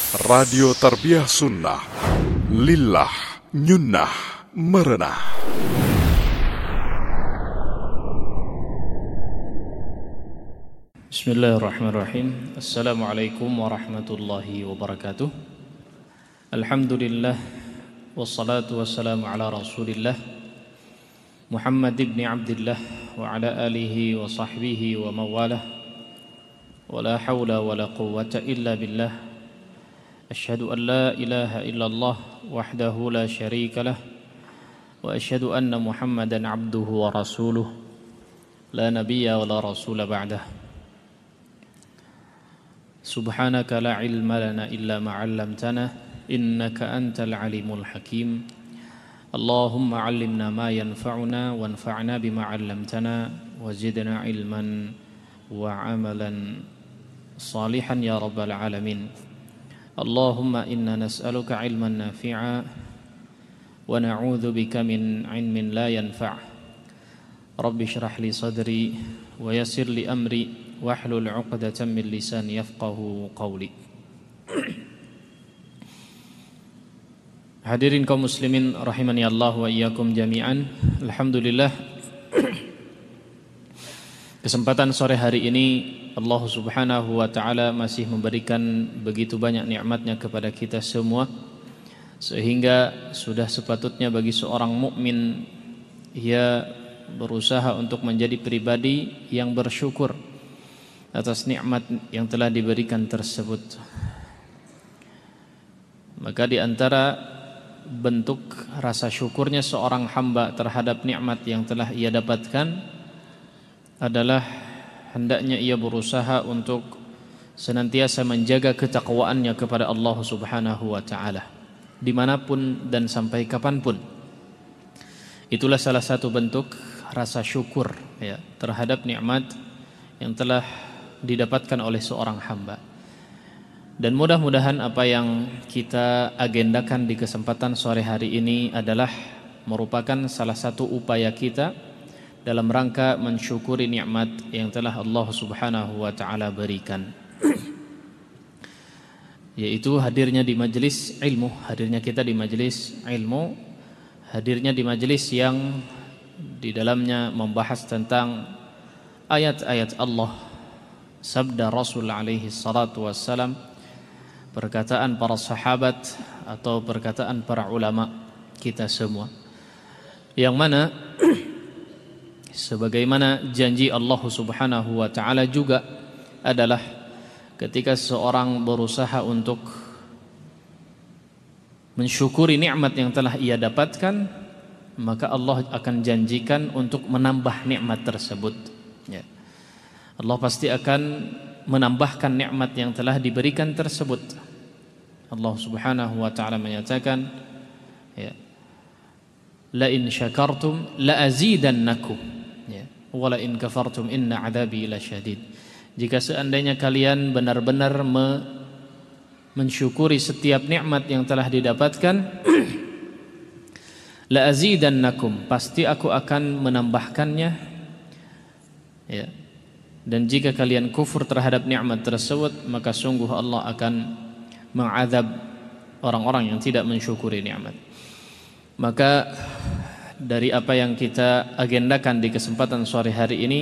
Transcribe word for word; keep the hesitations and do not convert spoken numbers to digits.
Radio Tarbiyah Sunnah, Lillah, Nyunnah, Merenah. Bismillahirrahmanirrahim. Assalamualaikum warahmatullahi wabarakatuh. Alhamdulillah, wassalatu wassalamu ala rasulillah Muhammad ibn Abdillah wa ala alihi wa sahbihi wa mawalah. Wa la hawla wa la quwwata illa billah. Asyhadu an la ilaha illallah wahdahu la syarika lah. Wa asyhadu anna Muhammadan abduhu wa rasuluh. La nabiyya wa la rasula ba'dah. Subhanaka la ilma lana illa ma 'allamtana innaka antal alimul hakim. Allahumma 'allimna ma yanfa'una wanfa'na bima 'allamtana wa zidna ilman wa 'amalan salihan ya rabbal alamin. Allahumma inna nas'aluka 'ilman nafi'a wa na'udzu bika min 'ilmin la yanfa'. Rabbi shrah li sadri wa yassir li amri wahlul 'uqdatam min lisani yafqahu qawli. Hadirin kaum muslimin rahimani Allah wa iyyakum jami'an. Alhamdulillah, kesempatan sore hari ini Allah Subhanahu wa taala masih memberikan begitu banyak nikmatnya kepada kita semua, sehingga sudah sepatutnya bagi seorang mukmin ia berusaha untuk menjadi pribadi yang bersyukur atas nikmat yang telah diberikan tersebut. Maka di antara bentuk rasa syukurnya seorang hamba terhadap nikmat yang telah ia dapatkan adalah hendaknya ia berusaha untuk senantiasa menjaga ketakwaannya kepada Allah Subhanahu wa taala dimanapun dan sampai kapanpun. Itulah salah satu bentuk rasa syukur ya, terhadap nikmat yang telah didapatkan oleh seorang hamba. Dan mudah-mudahan apa yang kita agendakan di kesempatan sore hari ini adalah merupakan salah satu upaya kita dalam rangka mensyukuri nikmat yang telah Allah Subhanahu wa taala berikan, yaitu hadirnya di majelis ilmu, hadirnya kita di majelis ilmu, hadirnya di majelis yang di dalamnya membahas tentang ayat-ayat Allah, sabda Rasul alaihi salatu wassalam, perkataan para sahabat atau perkataan para ulama kita semua, yang mana sebagaimana janji Allah Subhanahu wa taala juga adalah ketika seorang berusaha untuk mensyukuri nikmat yang telah ia dapatkan, maka Allah akan janjikan untuk menambah nikmat tersebut ya. Allah pasti akan menambahkan nikmat yang telah diberikan tersebut. Allah Subhanahu wa taala menyatakan ya, la in syakartum la azidannakum ya, wa la in kafartum inna adzabi lasyadid. Jika seandainya kalian benar-benar me mensyukuri setiap nikmat yang telah didapatkan, la azidannakum, pasti aku akan menambahkannya ya. Dan jika kalian kufur terhadap nikmat tersebut, maka sungguh Allah akan mengazab orang-orang yang tidak mensyukuri nikmat. Maka dari apa yang kita agendakan di kesempatan sore hari ini